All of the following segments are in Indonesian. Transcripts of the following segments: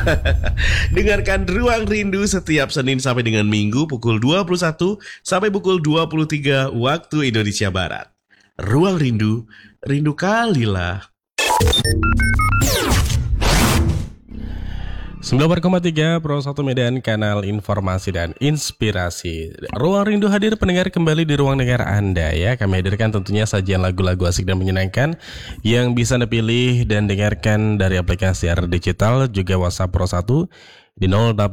Dengarkan Ruang Rindu setiap Senin sampai dengan Minggu pukul 21 sampai pukul 23 waktu Indonesia Barat. Ruang Rindu, rindu kalilah. 94,3 Pro 1 Medan, kanal informasi dan inspirasi. Ruang Rindu hadir pendengar kembali di ruang dengar Anda ya. Kami hadirkan tentunya sajian lagu-lagu asik dan menyenangkan yang bisa Anda pilih dan dengarkan dari aplikasi R Digital, juga WhatsApp Pro 1 di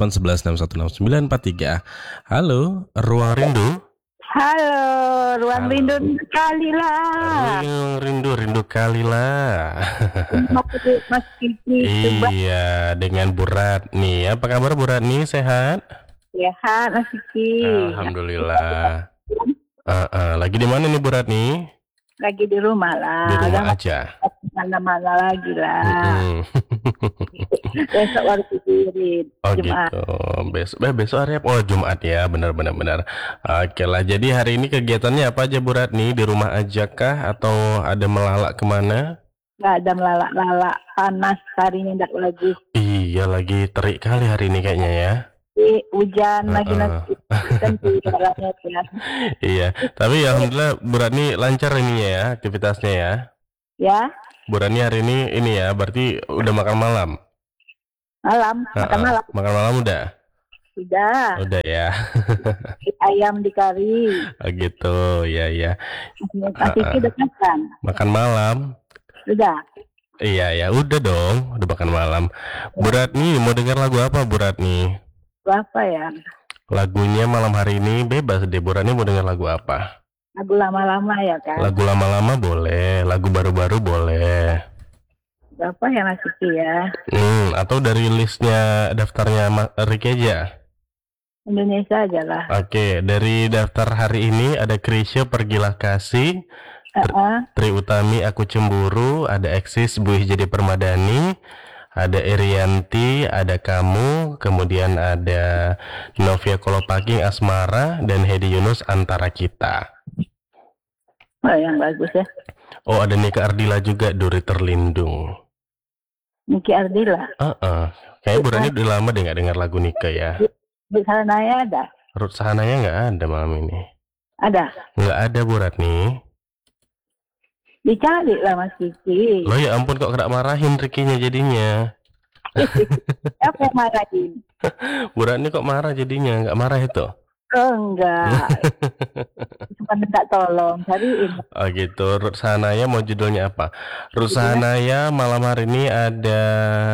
0811616943. Halo, Ruang Rindu. Halo, Ruang Rindu kalilah. Rindu kalilah. Mas Kiki. Iya, dengan Bu Ratni. Apa kabar Bu Ratni? Sehat? Sehat, Mas Kiki. Alhamdulillah. Lagi di mana nih Bu Ratni? Lagi di rumah lah. Di rumah aja. Mana-mana lagi lah. Besok baru tidurin. Oh Jumat. gitu. Besok hari apa? Oh, Jumat ya, benar. Oke lah. Jadi hari ini kegiatannya apa aja Bu Ratni? Di rumah aja kah atau ada melalak kemana? Gak ada melalak-lalak, panas hari ini tidak bagus. Iya, lagi terik kali hari ini kayaknya ya. Hujan lagi nanti. Iya, tapi ya alhamdulillah Bu Ratni lancar ininya ya, aktivitasnya ya. Ya. Bu Ratni hari ini ya, berarti udah makan malam. Makan malam. Makan malam udah? Udah ya. Ayam di kari. Oh gitu, ya. Masih udah makan. Makan malam? Udah. Iya, udah dong, udah makan malam. Bu Ratni, mau dengar lagu apa Bu Ratni? Apa ya? Lagunya malam hari ini bebas deh, Bu Ratni mau dengar lagu apa? Lagu lama-lama ya kan? Lagu lama-lama boleh, lagu baru-baru boleh. Berapa ya Mas Kiki ya? Atau dari listnya daftarnya Ricky aja? Indonesia aja lah. Oke, dari daftar hari ini ada Krisya Pergilah Kasih, Tri Utami Aku Cemburu, ada Eksis Buih Jadi Permadani, ada Irianti, ada Kamu, kemudian ada Novia Kolopaking Asmara, dan Hedi Yunus Antara Kita. Oh, yang bagus ya. Oh, ada Nika Ardila juga, Duri Terlindung. Niki Ardila. Kayaknya Bu Rani udah lama deh gak dengar lagu Nika ya. Ruth Sahanaya ada? Ruth Sahanaya gak ada malam ini. Ada? Gak ada Bu Ratni. Dicari lah Mas Kiki. Loh ya ampun, kok kena marahin Rikinya jadinya. Apa yang marahin? Bu Ratni kok marah jadinya, gak marah itu? Oh enggak. Cuma minta tolong cariin. Oh gitu. Ruth Sahanaya mau judulnya apa? Ruth Sahanaya malam hari ini ada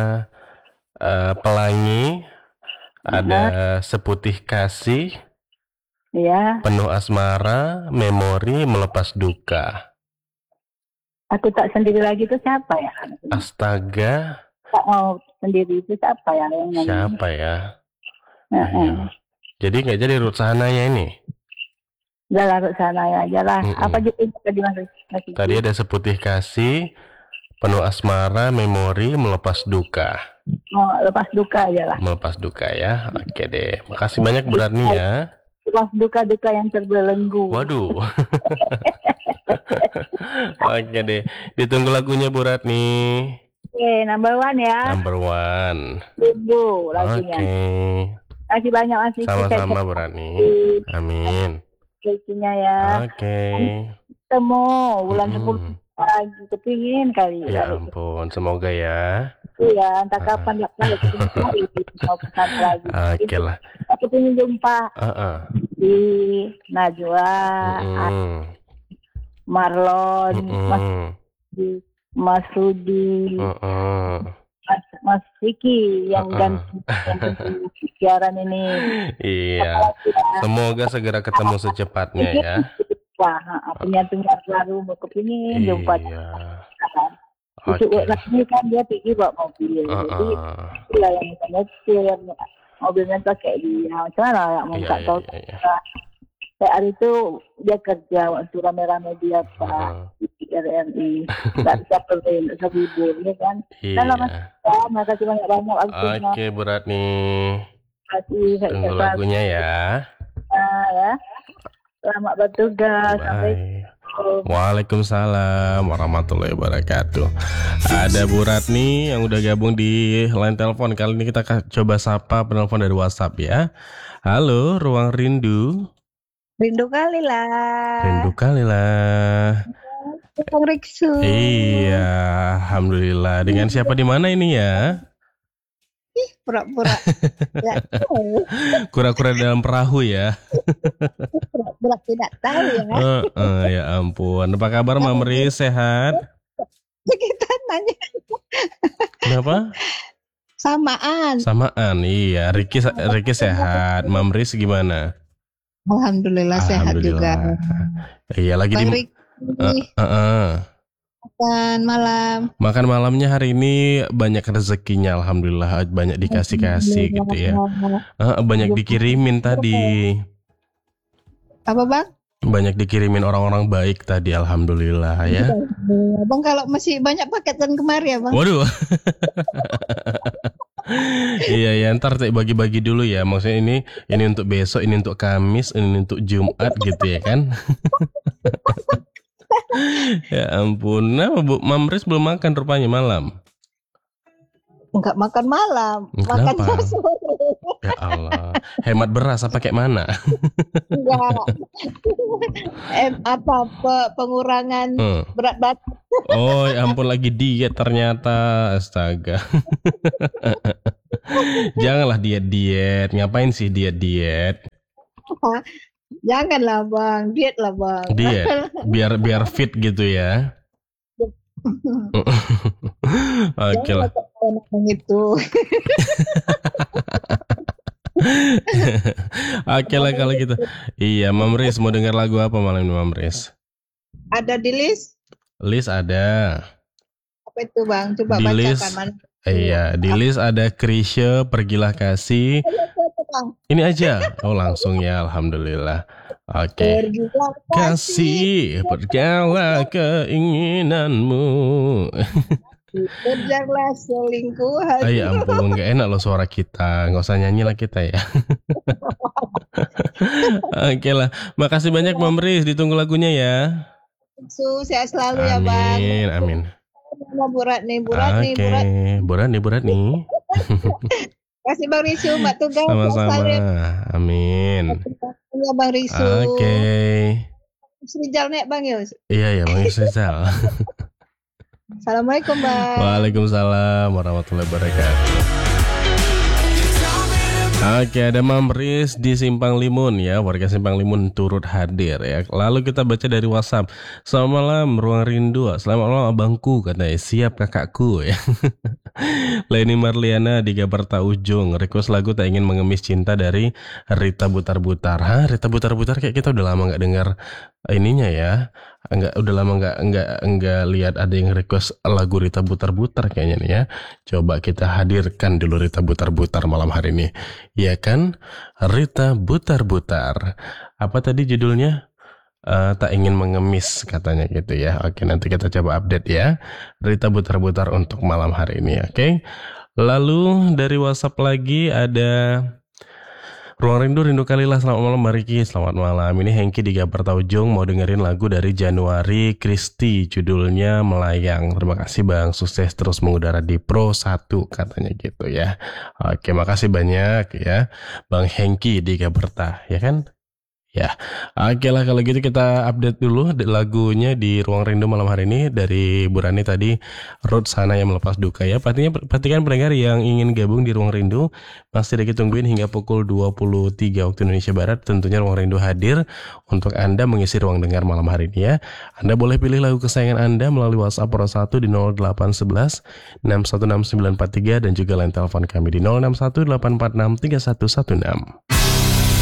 Pelangi, ada Seputih Kasih, ya. Penuh Asmara, Memori, Melepas Duka. Aku tak sendiri lagi itu siapa ya? Astaga. Tak mau sendiri itu siapa ya? Siapa ya? Jadi nggak jadi Ruth Sahanaya ini? Udah Ruth Sahanaya aja lah. Apa judulnya tadi Mas? Tadi ada Seputih Kasih, Penuh Asmara, Memori, Melepas Duka. Oh, lepas duka aja lah. Melepas duka ya. Oke deh. Makasih banyak Bu Ratni ya. Lepas duka-duka yang terbelenggu. Waduh. Oke deh. Ditunggu lagunya Bu Ratni. Oke, number one ya. Number one. Tunggu lagunya. Oke. Kasih banyak Mas. Sama-sama Bu Ratni. Amin. Rezekinya ya. Oke. Ketemu bulan 10 lagi, kepingin kali. Ya ampun, semoga ya. Iya, entah kapan ya mau pesan lagi. Oke lah. Aku ingin jumpa di Najwa, Marlon, Mas Rudi, Mas Vicky yang ganti siaran ini. Iya. Semoga segera ketemu secepatnya ya. Wah, penyiar baru mau kepingin jumpa. Itu lagi kan dia pergi bawa mobil, jadi dia yang nyetir, mobilnya tuh kayak dia, macam mana ya mau tak tahu. Kayak hari itu dia kerja waktu rame-rame dia Pak di RRI, nggak bisa pergi, nggak bisa libur, ya kan? Terima kasih banyak-banyak. Oke Bu Ratni, tunggu kasih lagunya ya. Ya. Selamat bertugas. Bye. Waalaikumsalam warahmatullahi wabarakatuh. Ada Bu Ratni yang udah gabung di line telepon. Kali ini kita coba sapa penelpon dari WhatsApp ya. Halo, Ruang Rindu. Rindu kali lah. Rindu kali lah. Bang Riksu. Iya, alhamdulillah. Dengan siapa di mana ini ya? Pura-pura. Ya, Kura-kura dalam perahu ya. pura-pura tidak tahu ya. Ya ampun. Apa kabar Mamri? Sehat? Kita nanya. Kenapa? Samaan. Iya. Riki sehat. Mamri gimana? Alhamdulillah sehat juga. Iya, lagi Bang di Makan malamnya hari ini banyak rezekinya, alhamdulillah, banyak dikasih gitu ya. Banyak dikirimin tadi. Apa Bang? Banyak dikirimin orang-orang baik tadi, alhamdulillah ya. Bang kalau masih banyak paketan kemari ya Bang. Waduh. Iya ya, ntar bagi-bagi dulu ya. Maksudnya ini untuk besok, ini untuk Kamis, ini untuk Jumat gitu ya kan. Ya ampun. Nah, Bu Mamris belum makan rupanya malam. Enggak makan malam. Kenapa? Makan sore. Ya Allah. Hemat beras apa kayak mana? Enggak. Pengurangan berat badan. Oh, ya ampun, lagi diet ternyata. Astaga. Janganlah diet-diet. Ngapain sih diet-diet? Janganlah Bang, diet lah Bang. Diet, biar fit gitu ya. Oke lah. Itu. Oke lah kalau gitu. Iya, Mamris mau dengar lagu apa malam ini Mamris? Ada di list? List ada. Apa itu Bang? Coba di bacakan list, mana? Iya, di list ada Krisye Pergilah Kasih. Ini aja. Oh, langsung ya, alhamdulillah. Oke. Kasih, pergilah keinginanmu. Kejarlah selingkuhan. Ya ampun, gak enak loh suara kita. Gak usah nyanyi lah kita ya. Oke lah. Makasih banyak Mamris. Ditunggu lagunya ya. Sehat selalu ya Bang. Amin. Bu Ratni. Bu Ratni. Kasih Bang Risu, Mbak Tugas. Sama-sama. Amin. Ya Bang Risu. Oke. Rizal nek Bang Yus. Iya Bang Rizal. Assalamualaikum Bang. Waalaikumsalam warahmatullahi wabarakatuh. Oke, ada Mamris di Simpang Limun ya. Warga Simpang Limun turut hadir ya. Lalu kita baca dari WhatsApp. Selamat malam Ruang Rindu. Selamat malam abangku, katanya. Siap kakakku ya. Leni Marliana di Gabarta Ujung. Request lagu Tak Ingin Mengemis Cinta dari Rita Butar-Butar. Rita Butar-Butar kayak kita udah lama gak dengar ininya ya. Udah lama enggak lihat ada yang request lagu Rita Butar-Butar kayaknya nih ya. Coba kita hadirkan dulu Rita Butar-Butar malam hari ini. Ya kan? Rita Butar-Butar. Apa tadi judulnya? Tak Ingin Mengemis katanya gitu ya. Oke, nanti kita coba update ya. Rita Butar-Butar untuk malam hari ini, oke? Lalu dari WhatsApp lagi ada Ruang Rindu kalilah. Selamat malam Mbak Riki. Selamat malam. Ini Hengki di Gabarta Ujung mau dengerin lagu dari Januari Kristi, judulnya Melayang. Terima kasih Bang, sukses terus mengudara di Pro 1 katanya gitu ya. Oke, makasih banyak ya Bang Hengki di Gabarta, ya kan? Ya, oke lah kalau gitu kita update dulu lagunya di Ruang Rindu malam hari ini dari Bu Rani tadi, Road Sana Yang Melepas Duka ya. Perhatikan pendengar yang ingin gabung di Ruang Rindu, masih ditungguin hingga pukul 23 waktu Indonesia Barat. Tentunya Ruang Rindu hadir untuk Anda mengisi ruang dengar malam hari ini ya. Anda boleh pilih lagu kesayangan Anda melalui WhatsApp Pro 1 di 0811 616943 dan juga line telepon kami di 0618463116.